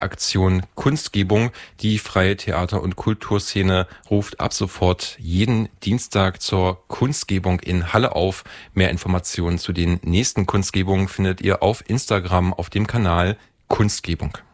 Aktion Kunstgebung. Die freie Theater- und Kulturszene ruft ab sofort jeden Dienstag zur Kunstgebung in Halle auf. Mehr Informationen zu den nächsten Kunstgebungen findet ihr auf Instagram auf dem Kanal Kunstgebung.